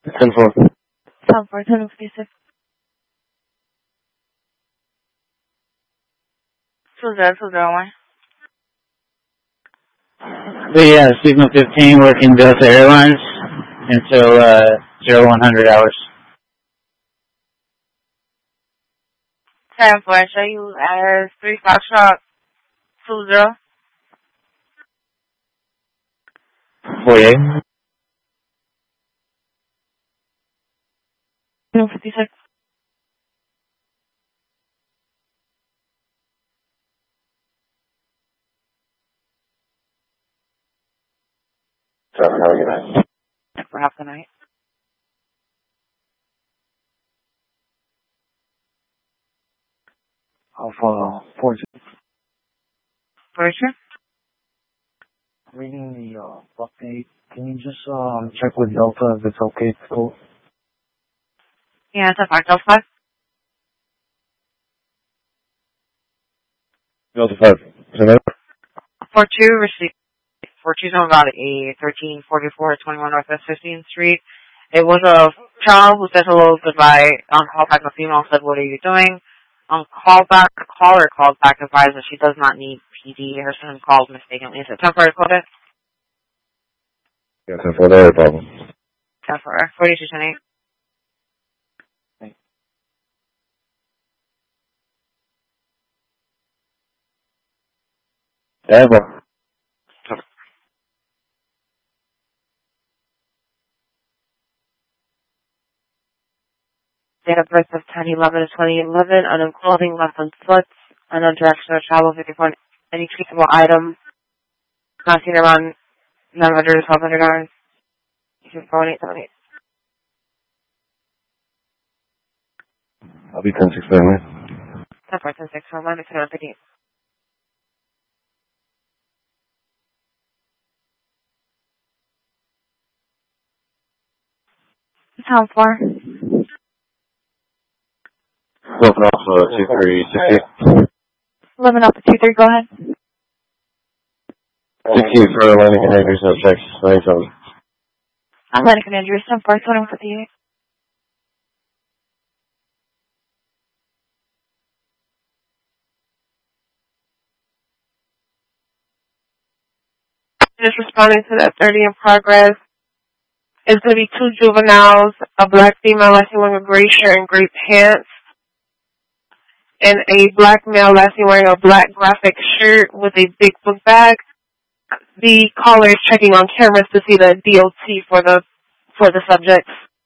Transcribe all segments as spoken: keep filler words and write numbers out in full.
ten four. ten four, ten fifty-six. two zero two zero one. But yeah, Signal fifteen working Delta Airlines until uh, zero one hundred hours. ten four, show you as three Foxtrot two zero. forty-eight. ten fifty-six. Have a good night. For half the night. Alpha four two. For sure. Reading the uh, update. Can you just um check with Delta if it's okay to go? Yeah, it's a five Delta five. Delta five. four two received. four two on about a thirteen forty-four twenty-one Northwest fifteenth Street. It was a child who said hello, goodbye. On call back, a female said, what are you doing? On call back, the caller called back, advised that she does not need P D. Her son called mistakenly. Is it temporary code? Yeah, ten four, no problem. Temporary. forty-two ten eight. Ever. Date of birth of ten eleven to twenty eleven. Unknown clothing left on foot. Unknown direction of travel fifty-four. Any traceable item not seen around nine hundred to twelve hundred hours. four one eight seven eight. I'll be ten six nine. ten four ten six one one. It's around fifty-eight. Town four. Welcome off uh, two three six eight. eleven up to two three, go ahead. Thank you for Atlantic and Andrews, no checks. Thanks, um. Atlantic and Andrews, ten four twenty-one fifty-eight. Just responding to that thirty in progress. It's going to be two juveniles, a black female last wearing a gray shirt and gray pants, and a black male last wearing a black graphic shirt with a big book bag. The caller is checking on cameras to see the D O T for the for the subjects.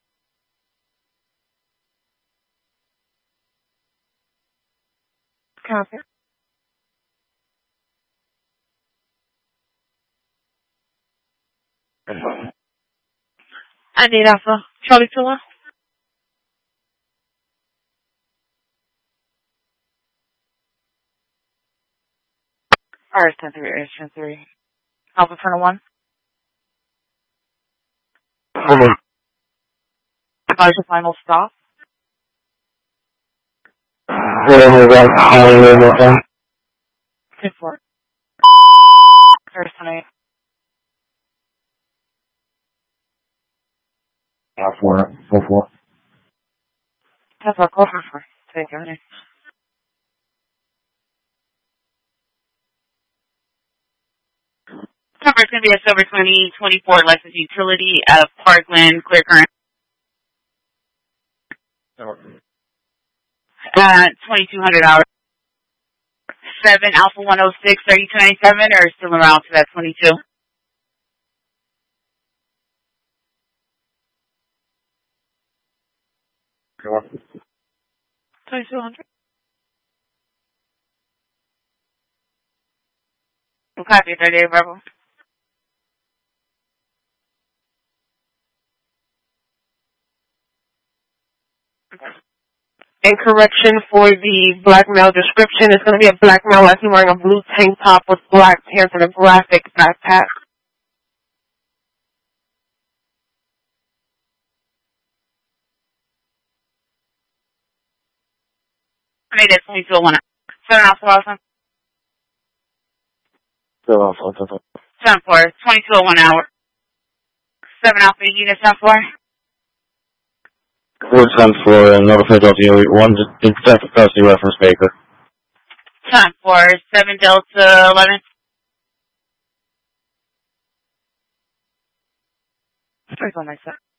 Copy. I need Alpha. Charlie Tula. R S ten three, R S ten three. Alpha Turner one. Hold on. Advise your final stop. Hold on, hold on. Hold on, hold on. ten four. R S ten eight. Alpha four four four. ten four, call for four. Thank you. Cover is going to be a Silver twenty twenty-four Lexus Utility out of Parkland, Clear Current. Uh, twenty-two hundred hours. seven Alpha one oh six, thirty-two ninety-seven, or still around to that twenty-two? twenty-two hundred. Copy, thirty-eight Bravo. And correction for the black male description, it's going to be a black male actually wearing a blue tank top with black pants and a graphic backpack. I made it twenty-two oh one. seven Alpha Alpha. Still off, off, off, off. ten four, twenty-two oh one hour. seven Alpha unit ten four. Word ten for uh, notified Delta Unit one, detect capacity reference maker. Time for seven Delta eleven. Sorry, one nine seven.